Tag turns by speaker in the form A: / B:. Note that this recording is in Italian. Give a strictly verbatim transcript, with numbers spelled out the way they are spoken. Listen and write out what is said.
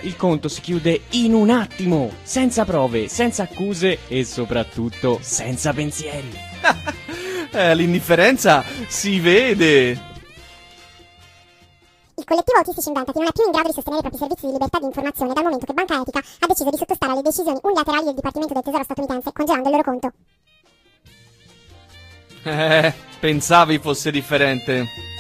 A: Il conto si chiude in un attimo, senza prove, senza accuse e soprattutto senza pensieri.
B: eh, l'indifferenza si vede.
C: Il collettivo Autistici Inventati non è più in grado di sostenere i propri servizi di libertà di informazione dal momento che Banca Etica ha deciso di sottostare alle decisioni unilaterali del Dipartimento del Tesoro statunitense, congelando il loro conto.
B: Eh, pensavi fosse differente.